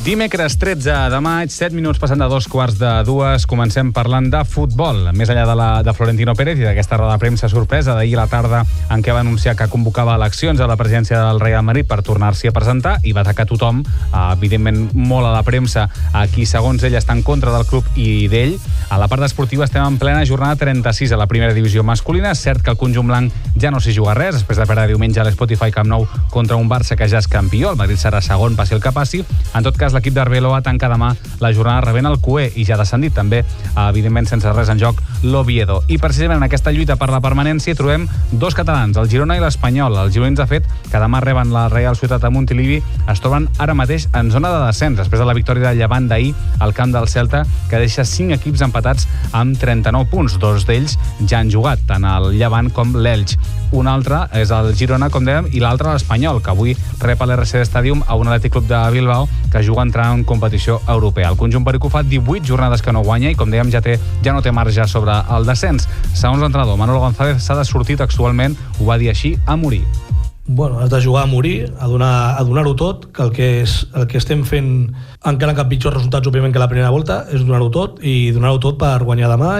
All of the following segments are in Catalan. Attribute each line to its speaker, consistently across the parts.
Speaker 1: Dimecres 13 de maig, 7 minuts passant de 2:45, comencem parlant de futbol. Més enllà de Florentino Pérez i d'aquesta roda de premsa sorpresa d'ahir a la tarda en què va anunciar que convocava eleccions a la presidència del Real Madrid per tornar-s'hi a presentar i va atacar tothom, evidentment molt a la premsa, a qui segons ell està en contra del club i d'ell. A la part esportiva estem en plena jornada 36 a la primera divisió masculina. És cert que el conjunt blanc ja no s'hi juga res, després de perdre diumenge a l'Spotify Camp Nou contra un Barça que ja és campió. El Madrid serà segon, passi el que passi. En tot cas, l'equip d'Arbeloa tanca demà la jornada rebent el Cué i ja ha descendit també, evidentment sense res en joc, l'Oviedo. I precisament en aquesta lluita per la permanència hi trobem dos catalans, el Girona i l'Espanyol. Els gironins, de fet, que demà reben la Real Societat de Montilivi, es troben ara mateix en zona de descens, després de la victòria del Llevant d'ahir al camp del Celta, que deixa 5 equips empatats amb 39 punts. Dos d'ells ja han jugat, tant el Llevant com l'Elx. Un altre és el Girona, com dèiem, i l'altre l'Espanyol, que avui rep a l'RC Stadium a un Atlètic Club de Bilbao que juga a entrar en competició europea. El conjunt perico fa 18 jornades que no guanya i, com dèiem, ja no té marge sobre el descens. Segons l'entrenador, Manolo González s'ha de sortir textualment, ho va dir així, a morir.
Speaker 2: Bueno, has de jugar a morir, a donar-ho tot, que el que estem fent, encara que amb pitjors resultats, òbviament, que la primera volta, és donar-ho tot, i donar-ho tot per guanyar demà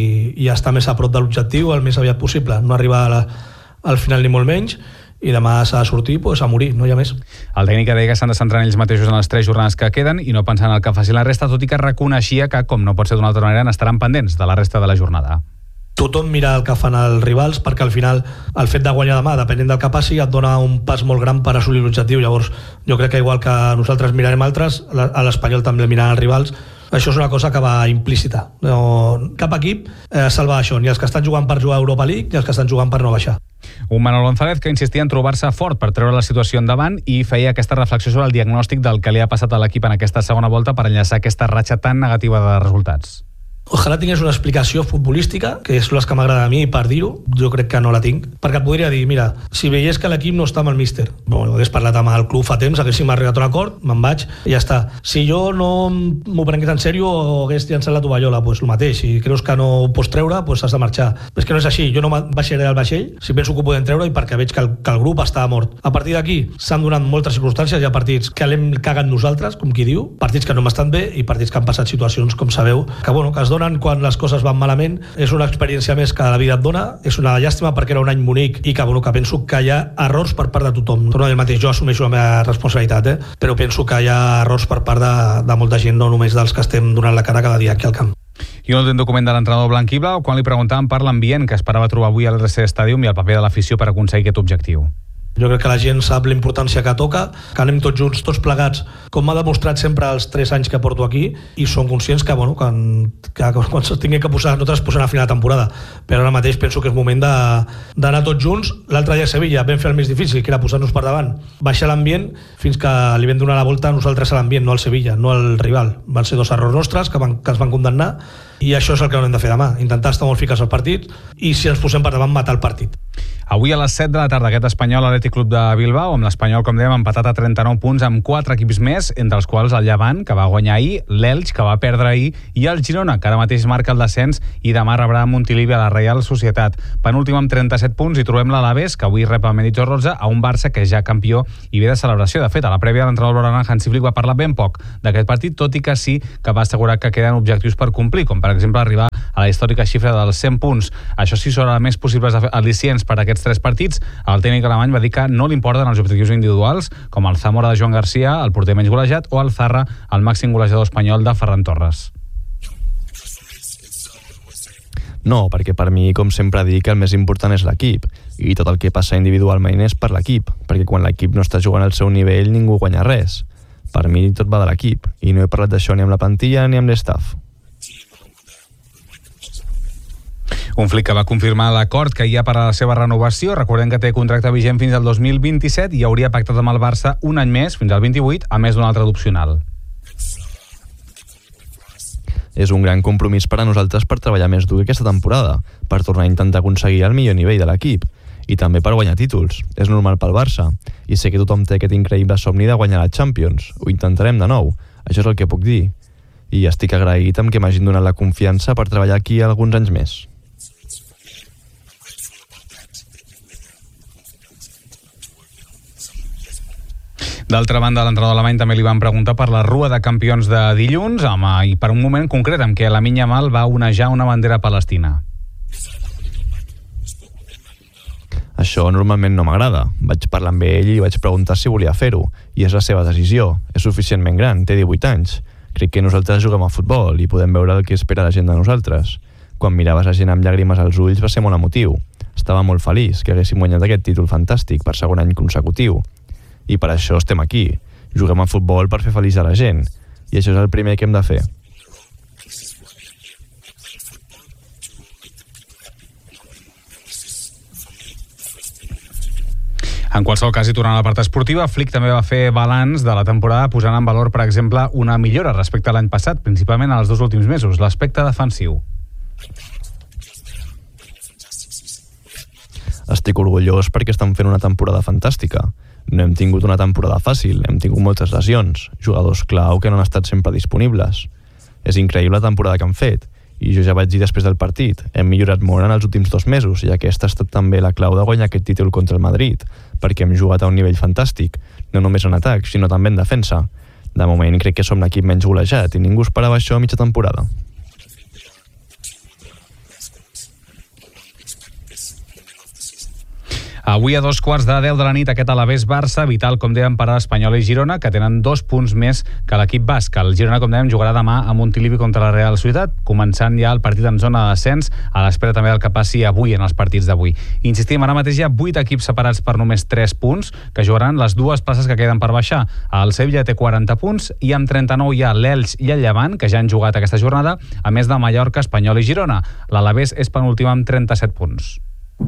Speaker 2: i estar més a prop de l'objectiu el més aviat possible. No arribar al final ni molt menys, i demà s'ha de sortir a morir, no hi ha més.
Speaker 1: El tècnic deia que s'han de centrar en ells mateixos en les 3 jornades que queden i no pensar en el que facin la resta, tot i que reconeixia que, com no pot ser d'una altra manera, n'estaran pendents de la resta de la jornada.
Speaker 2: Tothom mira el que fan els rivals, perquè al final el fet de guanyar demà, depenent del que passi, et dona un pas molt gran per assolir l'objectiu. Llavors jo crec que igual que nosaltres mirarem altres, a l'Espanyol també el miran els rivals. Això és una cosa que va implícita. No, cap equip salva això, ni els que estan jugant per jugar a Europa League ni els que estan jugant per no baixar.
Speaker 1: Un Manolo González que insistia en trobar-se fort per treure la situació endavant i feia aquesta reflexió sobre el diagnòstic del que li ha passat a l'equip en aquesta segona volta per enllaçar aquesta ratxa tan negativa de resultats.
Speaker 2: Ojalà tingués una explicació futbolística, que és les que m'agrada a mi, per dir-ho. Jo crec que no la tinc, perquè et podria dir, mira, si veiés que l'equip no està amb el míster, hagués parlat amb el club fa temps, haguéssim arribat a un acord, me'n vaig i ja està. Si jo no m'ho prengués en sèrio o hagués llançat la tovallola, doncs el mateix. Si creus que no ho pots treure, doncs has de marxar. És que no és així, jo no baixaré del vaixell si penso que ho podem treure i perquè veig que el grup està mort. A partir d'aquí s'han donat moltes circumstàncies, hi ha partits que l'hem cagat nosaltres, com qui diu, partits que no hem estat bé i partits que han passat situacions, com sabeu, que es donen quan les coses van malament. És una experiència més que la vida et dona, és una llàstima perquè era un any bonic i que penso que hi ha errors per part de tothom. Torno a dir el mateix, jo assumeixo la meva responsabilitat, però penso que hi ha errors per part de molta gent, no només dels que estem donant la cara cada dia aquí al camp.
Speaker 1: I un últim document de l'entrenador blanc i blau quan li preguntaven per l'ambient que esperava trobar avui a l'RC Stadium i el paper de l'afició per aconseguir aquest objectiu.
Speaker 2: Jo crec que la gent sap la importància que toca, que anem tots junts, tots plegats, com m'ha demostrat sempre els 3 anys que porto aquí, i som conscients que quan se tingui que posar, nosaltres posem a final de temporada, però ara mateix penso que és moment d'anar tots junts. L'altre dia a Sevilla vam fer el més difícil, que era posar-nos per davant, baixar l'ambient, fins que li vam donar la volta nosaltres a l'ambient, no al Sevilla, no al rival. Van ser 2 errors nostres que ens van condemnar, i això és el que hem de fer demà, intentar estar molt ficats al partit i, si ens posem per davant, matar el partit.
Speaker 1: Avui a les 7 de la tarda aquest Espanyol Atlètic Club de Bilbao, amb l'Espanyol, com dèiem, empatat a 39 punts amb 4 equips més, entre els quals el Llevant, que va guanyar ahir, l'Elx, que va perdre ahir, i el Girona, que ara mateix marca el descens i demà rebrà a Montilivi a la Real Societat. Penúltim amb 37 punts i trobem l'Alavés, que avui rep a Mendizorroza, a un Barça que ja campió i ve de celebració. De fet, a la prèvia l'entrenador blaugrana Hansi Flick va parlar ben poc d'aquest partit, tot i que sí que va assegurar que queden objectius per complir, com per exemple arribar a la històrica xifra dels 100 punts. Això sí, sobre més possibles al·licients per aquests 3 partits, el tècnic alemany va dir que no li importen els objectius individuals, com el Zamora de Joan Garcia, el porter menys golejat, o el Zarra, el màxim golejador espanyol de Ferran Torres.
Speaker 3: No, perquè per mi, com sempre dic, el més important és l'equip, i tot el que passa individualment és per l'equip, perquè quan l'equip no està jugant al seu nivell ningú guanya res. Per mi tot va de l'equip, i no he parlat d'això ni amb la plantilla ni amb l'estaff.
Speaker 1: Un Flick que va confirmar l'acord que hi ha per a la seva renovació. Recordem que té contracte vigent fins al 2027 i hauria pactat amb el Barça un any més, fins al 28, a més d'un altre d'opcional.
Speaker 3: És un gran compromís per a nosaltres per treballar més dur aquesta temporada, per tornar a intentar aconseguir el millor nivell de l'equip, i també per guanyar títols. És normal pel Barça, i sé que tothom té aquest increïble somni de guanyar la Champions. Ho intentarem de nou, això és el que puc dir. I estic agraït amb que m'hagin donat la confiança per treballar aquí alguns anys més.
Speaker 1: D'altra banda, a l'entrenador alemany també li van preguntar per la Rua de Campions de dilluns, i per un moment concret en què Lamine Yamal va onejar una bandera palestina.
Speaker 3: Això normalment no m'agrada. Vaig parlar amb ell i vaig preguntar si volia fer-ho, i és la seva decisió. És suficientment gran, té 18 anys. Crec que nosaltres juguem a futbol i podem veure el que espera la gent de nosaltres. Quan miraves la gent amb llàgrimes als ulls va ser molt emotiu. Estava molt feliç que haguéssim guanyat aquest títol fantàstic per segon any consecutiu. I per això estem aquí. Juguem a futbol per fer feliç a la gent. I això és el primer que hem de fer.
Speaker 1: En qualsevol cas, i tornant a la part esportiva, Flick també va fer balanç de la temporada posant en valor, per exemple, una millora respecte a l'any passat, principalment en els 2 últims mesos, l'aspecte defensiu.
Speaker 3: Estic orgullós perquè estan fent una temporada fantàstica. No hem tingut una temporada fàcil, hem tingut moltes lesions, jugadors clau que no han estat sempre disponibles. És increïble la temporada que han fet, i jo ja vaig dir després del partit, hem millorat molt en els últims 2 mesos i aquesta ha estat també la clau de guanyar aquest títol contra el Madrid, perquè hem jugat a un nivell fantàstic, no només en atac, sinó també en defensa. De moment crec que som l'equip menys golejat i ningú esperava això a mitja temporada.
Speaker 1: Avui a 2:15 de la nit aquest Alavés-Barça, vital, com dèiem, per a l'Espanyol i Girona, que tenen 2 punts més que l'equip basc. El Girona, com dèiem, jugarà demà a Montilivi contra la Real Societat, començant ja el partit en zona de descens, a l'espera també del que passi avui en els partits d'avui. Insistim, ara mateix hi ha 8 equips separats per només 3 punts, que jugaran les 2 places que queden per baixar. El Sevilla té 40 punts i amb 39 hi ha l'Elx i el Llevant, que ja han jugat aquesta jornada, a més de Mallorca, Espanyol i Girona. L'Alavés és penúltim amb 37 punts.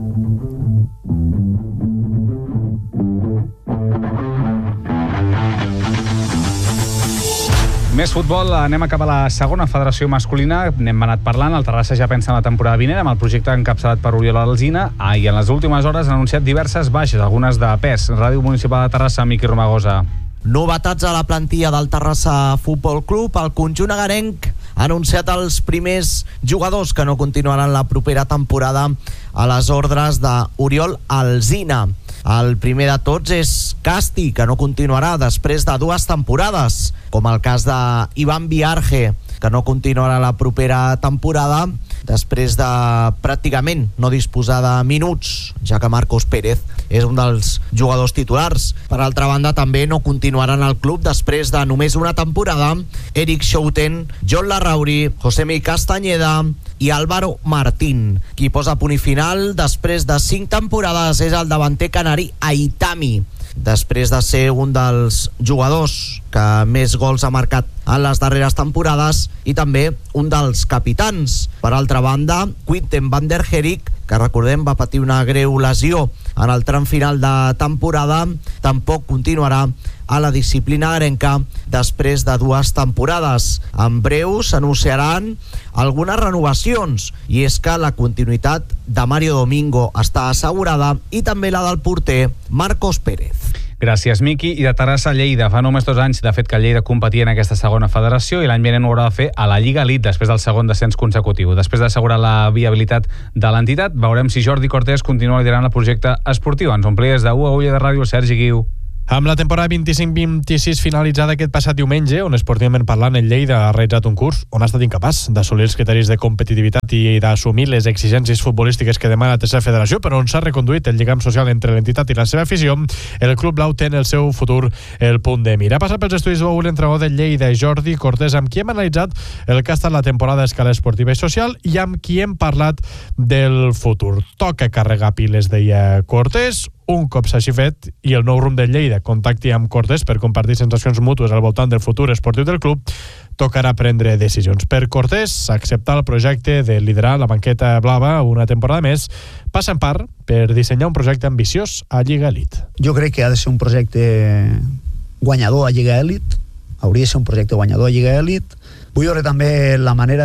Speaker 1: Més futbol, anem a cap a la segona federació masculina, n'hem anat parlant, el Terrassa ja pensa en la temporada vinent amb el projecte encapçalat per Oriol Alsina, i en les últimes hores han anunciat diverses baixes, algunes de pes. Ràdio Municipal de Terrassa, Miqui Romagosa.
Speaker 4: Novetats a la plantilla del Terrassa Futbol Club. El conjunt agarenc ha anunciat els primers jugadors que no continuaran la propera temporada a les ordres d'Oriol Alsina. El primer de tots és Casti, que no continuarà després de 2 temporades, com el cas d'Ivan Viarge, que no continuarà la propera temporada després de pràcticament no disposar de minuts, ja que Marcos Pérez és un dels jugadors titulars. Per altra banda, també no continuaran al club després de només una temporada Eric Schouten, John Larrauri, Josemi Castañeda i Álvaro Martín. Qui posa punt i final després de 5 temporades és el davanter canari Aitami, després de ser un dels jugadors que més gols ha marcat en les darreres temporades i també un dels capitans. Per altra banda, Quinten van der Herik, que recordem va patir una greu lesió en el tram final de temporada, tampoc continuarà a la disciplina arenca després de 2 temporades. En breu s'anunciaran algunes renovacions, i és que la continuïtat de Mario Domingo està assegurada i també la del porter Marcos Pérez.
Speaker 1: Gràcies, Miqui. I de Terrassa a Lleida. Fa només 2 anys, de fet, que el Lleida competia en aquesta segona federació i l'any vinent ho haurà de fer a la Lliga Elite després del segon descens consecutiu. Després d'assegurar la viabilitat de l'entitat, veurem si Jordi Cortés continua liderant el projecte esportiu. Ens omplies de Ulla de Ràdio, Sergi Guiu.
Speaker 5: Amb la temporada 25-26 finalitzada aquest passat diumenge, on esportivament parlant el Lleida ha realitzat un curs on ha estat incapaç d'assolir els criteris de competitivitat i d'assumir les exigències futbolístiques que demana la tercera federació, però on s'ha reconduït el lligam social entre l'entitat i la seva afició, el Club Blau té en el seu futur el punt de mira. Ha passat pels estudis l'entrenador del Lleida, Jordi Cortés, amb qui hem analitzat el que ha estat la temporada a escala esportiva i social i amb qui hem parlat del futur. Toca carregar piles, deia Cortés. Un cop s'hagi fet i el nou rumb del Lleida contacti amb Cortés per compartir sensacions mútues al voltant del futur esportiu del club, tocarà prendre decisions. Per Cortés, acceptar el projecte de liderar la banqueta blava una temporada més passa en part per dissenyar un projecte ambiciós a Lliga Elite.
Speaker 6: Jo crec que ha de ser un projecte guanyador a Lliga Elite, hauria de ser un projecte guanyador a Lliga Elite. Vull veure també la manera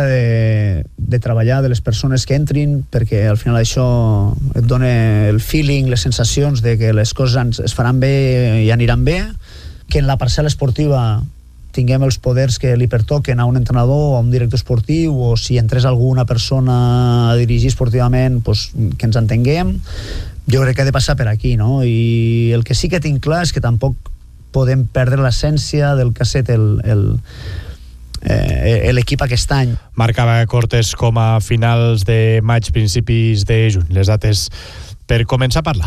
Speaker 6: de treballar de les persones que entrin, perquè al final això et dona el feeling, les sensacions de que les coses es faran bé i aniran bé, que en la parcel·la esportiva tinguem els poders que li pertoquen a un entrenador o a un director esportiu, o si entrés alguna persona a dirigir esportivament, pues, que ens entenguem. Jo crec que ha de passar per aquí, no? I el que sí que tinc clar és que tampoc podem perdre l'essència del que ha estat l'equip aquest any.
Speaker 5: Marcava Cortés com a finals de maig, principis de juny. Les dates per començar a parlar.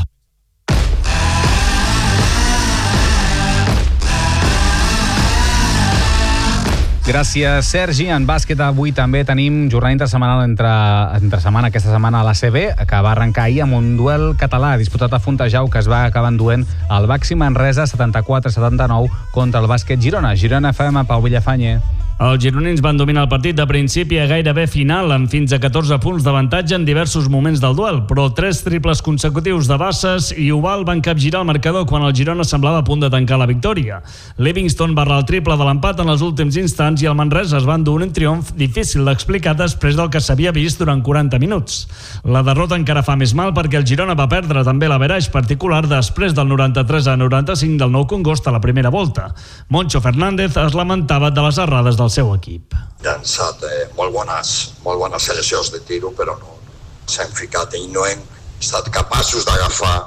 Speaker 1: Gràcies, Sergi. En bàsquet avui també tenim jornada intersetmanal entre setmana, aquesta setmana a l'ACB, que va arrencar ahir amb un duel català disputat a Fontejau, que es va acabar enduent el Baxi Manresa 74-79 contra el bàsquet Girona. Girona FM, Pau Villafañe.
Speaker 7: Els gironins van dominar el partit de principi a gairebé final, amb fins a 14 punts d'avantatge en diversos moments del duel, però 3 triples consecutius de Bassas i Oval van capgirar el marcador quan el Girona semblava a punt de tancar la victòria. Livingston va errar el triple de l'empat en els últims instants i el Manresa es va endur un triomf difícil d'explicar després del que s'havia vist durant 40 minuts. La derrota encara fa més mal perquè el Girona va perdre també l'averaix particular després del 93-95 del Nou Congost a la primera volta. Moncho Fernández es lamentava de les errades del seu equip.
Speaker 8: Llançat molt bones seleccions de tiro, però no s'han ficat i no hem estat capaços d'agafar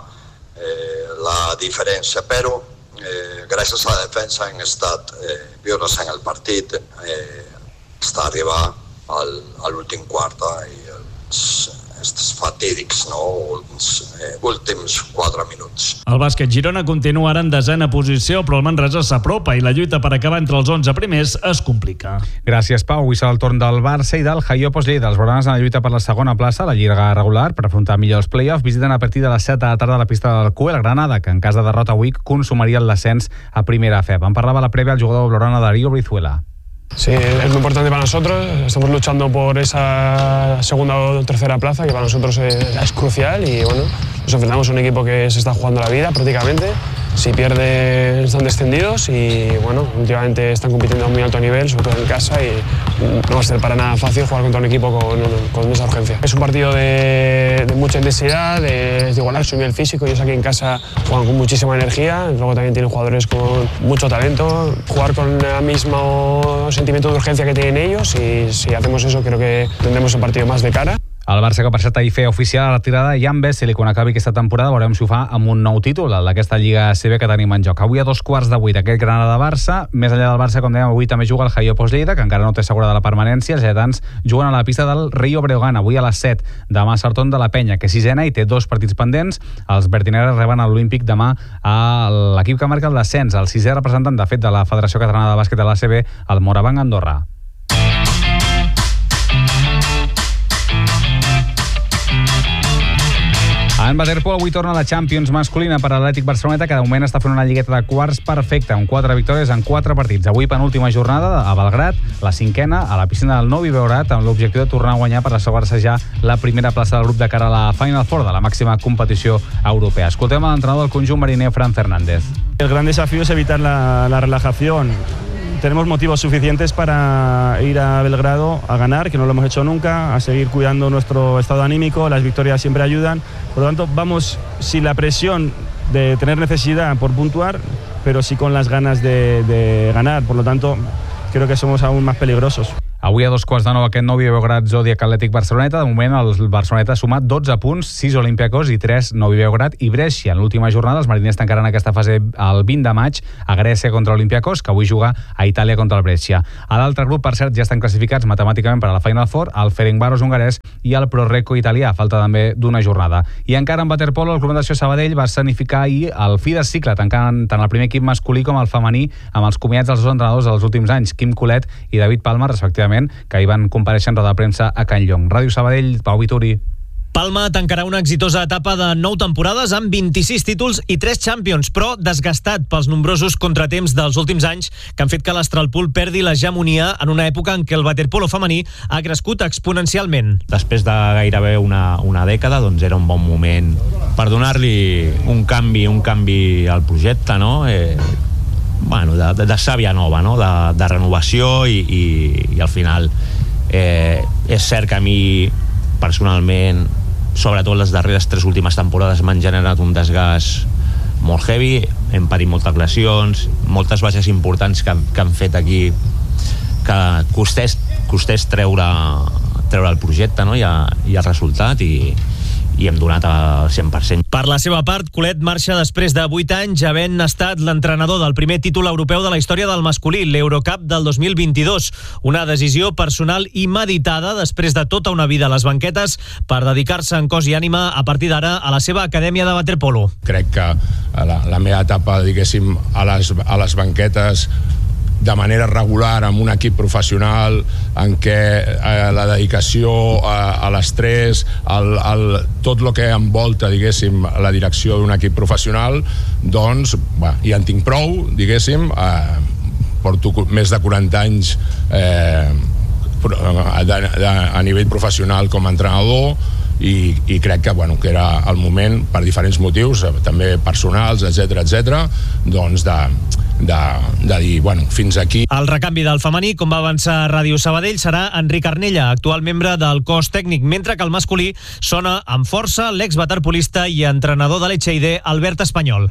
Speaker 8: la diferència, però gràcies a la defensa hem estat viures en el partit, està arribar a l'últim quart i els fatídics, els últims 4 minuts.
Speaker 7: El bàsquet Girona continua ara en 10ª posició, però el Manresa s'apropa i la lluita per acabar entre els 11 primers es complica.
Speaker 1: Gràcies, Pau. Avui serà el torn del Barça i del Jaiopos Lleida. Els blaugranes en la lluita per la segona plaça, la lliga regular, per afrontar millor els play-offs, visiten a partir de les 7 de la tarda a la pista del Cuel Granada, que en cas de derrota avui consumaria l'ascens a primera FEP. En parlava a la prèvia el jugador blaugrana Darío Brizuela.
Speaker 9: Sí, es muy importante para nosotros, estamos luchando por esa segunda o tercera plaza que para nosotros es crucial y bueno, nos enfrentamos a un equipo que se está jugando la vida prácticamente, si pierden están descendidos y bueno, últimamente están compitiendo a muy alto nivel, sobre todo en casa y no va a ser para nada fácil jugar contra un equipo con esa urgencia. Es un partido de mucha intensidad, de igualar su nivel físico, ellos aquí en casa juegan con muchísima energía, luego también tienen jugadores con mucho talento, jugar con el mismo sentimiento de urgencia que tienen ellos y si hacemos eso creo que tendremos el partido más de cara.
Speaker 1: El Barça, que per cert ahir feia oficial la retirada de Jan Vesely, quan acabi aquesta temporada veurem si ho fa amb un nou títol, el d'aquesta Lliga ACB que tenim en joc. Avui a 7:15 aquest Granada-Barça. Més enllà del Barça, com dèiem, avui també juga el Jaiopos Lleida, que encara no té assegurada la permanència. Els lleidatans juguen a la pista del Rio Breogán, avui a les 7. Demà Sartón de la Penya, que és 6ena i té 2 partits pendents. Els vertinegres reben a l'Olímpic demà a l'equip que marca el descens, el 6è representant, de fet, de la Federació Catalana de Bàsquet de l'ACB, el Morabanc Andorra. En waterpolo avui torna la Champions masculina per a l'Atlètic Barceloneta, que de moment està fent una lligueta de quarts perfecta, amb 4 victòries en 4 partits. Avui penúltima jornada a Belgrad, la 5ª a la piscina del Novi Beograd, amb l'objectiu de tornar a guanyar per assegurar-se ja la primera plaça del grup de cara a la Final Four de la màxima competició europea. Escoltem a l'entrenador del conjunt mariner, Fran Fernández.
Speaker 10: El gran desafío es evitar la relajación. Tenemos motivos suficientes para ir a Belgrado a ganar, que no lo hemos hecho nunca, a seguir cuidando nuestro estado anímico, las victorias siempre ayudan. Por lo tanto, vamos sin la presión de tener necesidad por puntuar, pero sí con las ganas de ganar. Por lo tanto, creo que somos aún más peligrosos.
Speaker 1: Avui a 8:15 aquest Novi Beograd Zodiac Atlètic Barceloneta. De moment el Barceloneta ha sumat 12 punts, 6 Olympiacos i 3 Novi Beograd i Brescia. En l'última jornada els mariners tancaran aquesta fase el 20 de maig a Grècia contra l'Olympiacos, que avui juga a Itàlia contra el Brescia. A l'altre grup, per cert, ja estan classificats matemàticament per a la Final Four el Ferencváros hongarès i el Prorecco italià. Falta també d'una jornada. I encara en waterpolo, el Club Natació Sabadell va escenificar ahir el fi de cicle, tancant tant el primer equip masculí com el femení amb els comiats dels 2 entrenadors dels últims anys, Quim Colet i David Palma, respectivament, que hi van comparèixer en roda de premsa a Can Llong. Ràdio Sabadell, Pau Vituri.
Speaker 11: Palma tancarà una exitosa etapa de 9 temporades amb 26 títols i 3 Champions, però desgastat pels nombrosos contratemps dels últims anys que han fet que l'Astralpool perdi l'hegemonia en una època en què el waterpolo femení ha crescut exponencialment.
Speaker 12: Després de gairebé una dècada, doncs era un bon moment per donar-li un canvi al projecte, no? De sàvia nova, no? de renovació i al final és cert que a mi personalment, sobretot les darreres 3 últimes temporades, m'han generat un desgast molt heavy, hem patit moltes lesions, moltes baixes importants que han fet aquí que costés treure el projecte, no? i el resultat i i hem donat al 100%.
Speaker 11: Per la seva part, Colet marxa després de 8 anys havent estat l'entrenador del primer títol europeu de la història del masculí, l'Eurocup del 2022. Una decisió personal i meditada després de tota una vida a les banquetes per dedicar-se en cos i ànima a partir d'ara a la seva acadèmia de waterpolo.
Speaker 13: Crec que la meva etapa, diguéssim, a les banquetes de manera regular amb un equip professional en què la dedicació a l'estrès, tot el que envolta, diguéssim, la direcció d'un equip professional, doncs ja en tinc prou, diguéssim. Porto més de 40 anys a nivell professional com a entrenador i crec que era el moment, per diferents motius, també personals, etc., doncs de dir, fins aquí.
Speaker 11: El recanvi del femení, com va avançar Ràdio Sabadell, serà Enric Arnella, actual membre del cos tècnic, mentre que el masculí sona amb força l'exwaterpolista i entrenador de l'Echeide, Albert Espanyol.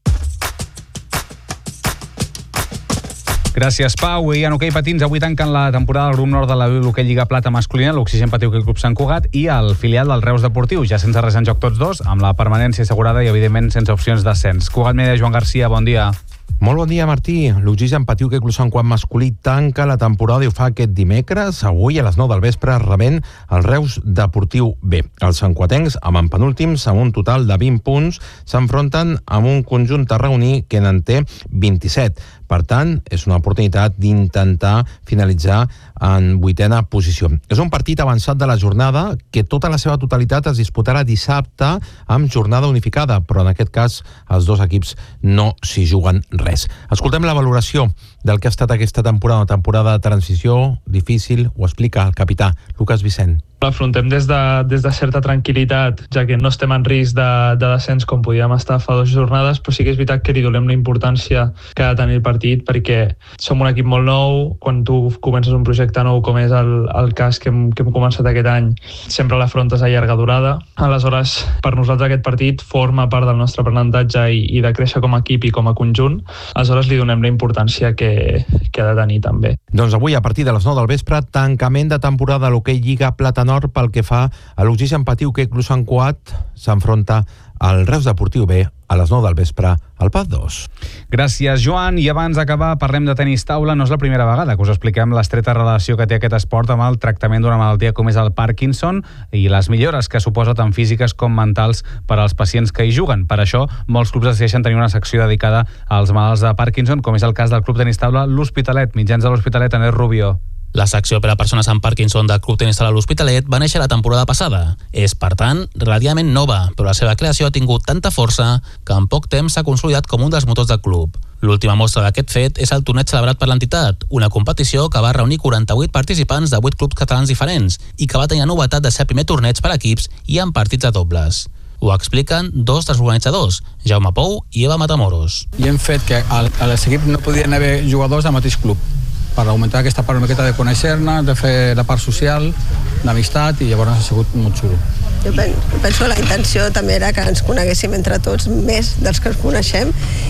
Speaker 1: Gràcies, Pau. I en hoquei patins, avui tanquen la temporada del grup nord de la l'hoquei Lliga Plata masculina, l'Oxigen Patí Hoquei Club Sant Cugat i el filial del Reus Deportiu, ja sense res en joc tots dos, amb la permanència assegurada i, evidentment, sense opcions d'ascens. Cugat Media, Joan Garcia, bon dia.
Speaker 14: Molt bon dia, Martí. L'Oxigen Patí Hoquei Club Sant Cugat masculí tanca la temporada i ho fa aquest dimecres. Avui, a les 9 del vespre, rebent el Reus Deportiu B. Els santcuatencs, amb penúltims, amb un total de 20 punts, s'enfronten amb un conjunt tarragoní que n'en té 27. Per tant, és una oportunitat d'intentar finalitzar en 8a posició. És un partit avançat de la jornada que tota la seva totalitat es disputarà dissabte amb jornada unificada, però en aquest cas els dos equips no s'hi juguen res. Escoltem la valoració del que ha estat aquesta temporada, una temporada de transició difícil, ho explica el capità Lucas Vicent.
Speaker 15: L'afrontem des de certa tranquil·litat, ja que no estem en risc de descens com podíem estar fa 2 jornades, però sí que és veritat que li donem la importància que ha de tenir el partit, perquè som un equip molt nou. Quan tu comences un projecte nou, com és el cas que hem començat aquest any, sempre l'afrontes a llarga durada. Aleshores, per nosaltres aquest partit forma part del nostre aprenentatge i de créixer com a equip i com a conjunt. Aleshores li donem la importància que ha de tenir també.
Speaker 14: Doncs avui, a partir de les 9 del vespre, tancament de temporada a l'hoquei Lliga Plata Nord pel que fa a l'Oxigen Patí Hoquei Club Sant Cugat, s'enfronta al Reus Deportiu B a les 9 del vespre al PAD 2.
Speaker 1: Gràcies, Joan. I abans d'acabar, parlem de tenis taula. No és la primera vegada que us expliquem l'estreta relació que té aquest esport amb el tractament d'una malaltia com és el Parkinson i les millores que suposa tant físiques com mentals per als pacients que hi juguen. Per això, molts clubs decideixen tenir una secció dedicada als malalts de Parkinson, com és el cas del Club Tenis Taula L'Hospitalet. Mitjans de l'Hospitalet, Anel Rubio.
Speaker 16: La secció per a persones amb Parkinson del Club Tenis Taula L'Hospitalet va néixer la temporada passada. És, per tant, relativament nova, però la seva creació ha tingut tanta força que en poc temps s'ha consolidat com un dels motors del club. L'última mostra d'aquest fet és el torneig celebrat per l'entitat, una competició que va reunir 48 participants de 8 clubs catalans diferents i que va tenir la novetat de ser el primer torneig per equips i amb partits de dobles. Ho expliquen dos dels organitzadors, Jaume Pou i Eva Matamoros.
Speaker 17: I hem fet que a l'equip no podien haver jugadors del mateix club, per augmentar aquesta part una miqueta de conèixer-ne, de fer la part social, d'amistat, i llavors ha sigut molt xulo.
Speaker 18: Jo penso que la intenció també era que ens coneguéssim entre tots més dels que ens coneixem,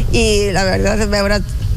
Speaker 18: i la veritat, veure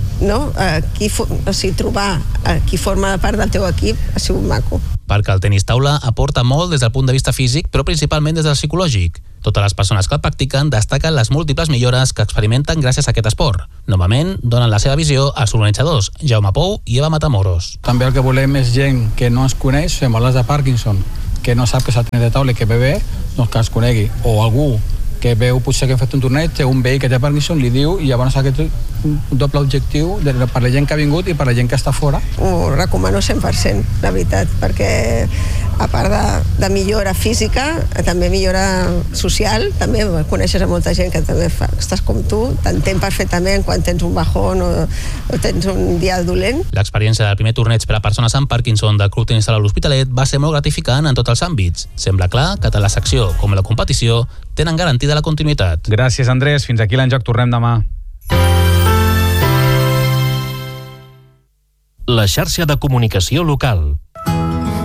Speaker 18: trobar qui forma part del teu equip ha sigut maco.
Speaker 16: Perquè el tenis taula aporta molt des del punt de vista físic, però principalment des del psicològic. Totes les persones que el practiquen destaquen les múltiples millores que experimenten gràcies a aquest esport. Novament, donen la seva visió als organitzadors, Jaume Pou i Eva Matamoros.
Speaker 17: També el que volem és gent que no es coneix, fem malalts de Parkinson, que no sap que s'ha tenis de taula i que ve bé, doncs que es conegui. O algú que veu potser que hem fet un torneig, té un veí que té Parkinson, li diu, i llavors aquest un doble objectiu per la gent que ha vingut i per la gent que està fora.
Speaker 18: Ho recomano 100%, la veritat, perquè a part de millora física, també millora social, també coneixes a molta gent que també estàs com tu, t'entén perfectament quan tens un bajón o tens un dia dolent.
Speaker 16: L'experiència del primer torneig per a persones amb Parkinson del Club Tenis Taula L'Hospitalet va ser molt gratificant en tots els àmbits. Sembla clar que tant la secció com la competició tenen garantida la continuïtat.
Speaker 1: Gràcies, Andrés. Fins aquí l'Enjoc. Tornem demà.
Speaker 19: La xarxa de comunicació local.